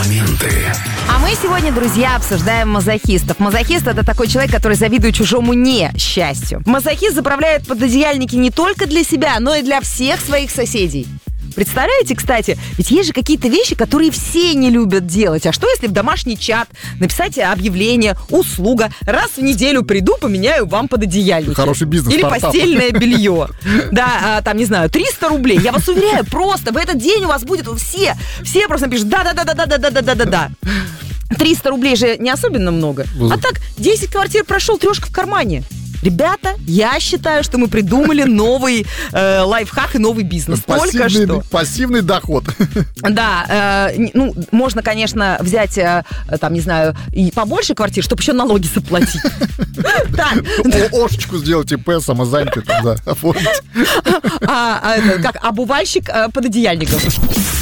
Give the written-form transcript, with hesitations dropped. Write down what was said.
моменты. А мы сегодня, друзья, обсуждаем мазохистов. Мазохист — это такой человек, который завидует чужому несчастью. Мазохист заправляет пододеяльники не только для себя, но и для всех своих соседей. Представляете, кстати, ведь есть же какие-то вещи, которые все не любят делать. А что, если в домашний чат написать объявление, услуга, раз в неделю приду, поменяю вам пододеяльники? Хороший бизнес. Или стартап. постельное белье. Да, там, не знаю, 300 рублей. Я вас уверяю, просто в этот день у вас будет все просто напишут да. 300 рублей же не особенно много. А так, 10 квартир прошел, трешка в кармане. Ребята, я считаю, что мы придумали новый лайфхак и новый бизнес. Только что. Пассивный доход. Да, можно, конечно, взять, там, не знаю, и побольше квартир, чтобы еще налоги заплатить. Ошечку сделать ИП, самозанятый, да, оформить. Как обувальщик пододеяльников.